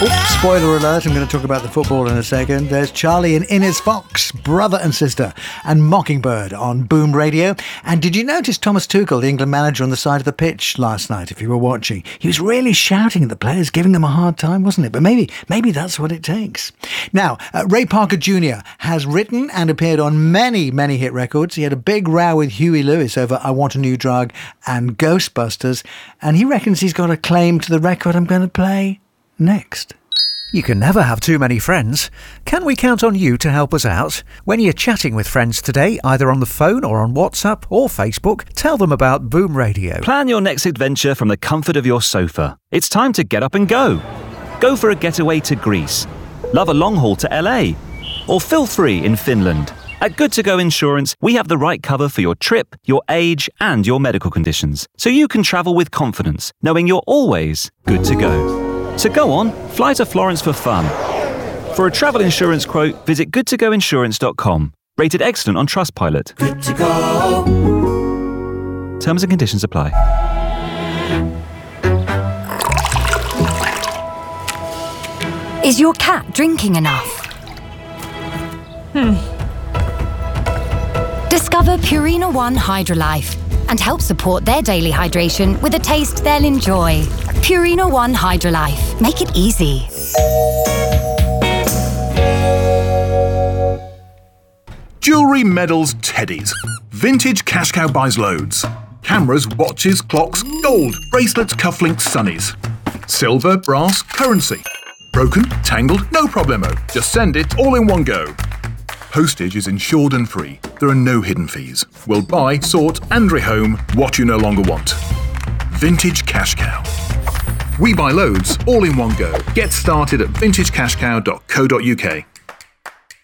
Oh, spoiler alert, I'm going to talk about the football in a second. There's Charlie and Inez Fox, brother and sister, and Mockingbird on Boom Radio. And did you notice Thomas Tuchel, the England manager, on the side of the pitch last night, if you were watching? He was really shouting at the players, giving them a hard time, wasn't it? But maybe that's what it takes. Now, Ray Parker Jr. has written and appeared on many hit records. He had a big row with Huey Lewis over I Want a New Drug and Ghostbusters, and he reckons he's got a claim to the record I'm going to play next. You can never have too many friends. Can we count on you to help us out? When you're chatting with friends today, either on the phone or on WhatsApp or Facebook, tell them about Boom Radio. Plan your next adventure from the comfort of your sofa. It's time to get up and go. Go for a getaway to Greece. Love a long haul to LA. Or feel free in Finland. At Good To Go Insurance, we have the right cover for your trip, your age, and your medical conditions, so you can travel with confidence, knowing you're always good to go. So go on, fly to Florence for fun. For a travel insurance quote, visit goodtogoinsurance.com. Rated excellent on Trustpilot. Good to go. Terms and conditions apply. Is your cat drinking enough? Discover Purina One Hydrolife and help support their daily hydration with a taste they'll enjoy. Purina One Hydrolife. Make it easy. Jewellery, medals, teddies. Vintage Cash Cow buys loads. Cameras, watches, clocks, gold, bracelets, cufflinks, sunnies. Silver, brass, currency. Broken, tangled, no problemo. Just send it all in one go. Postage is insured and free. There are no hidden fees. We'll buy, sort and rehome what you no longer want. Vintage Cash Cow. We buy loads all in one go. Get started at vintagecashcow.co.uk.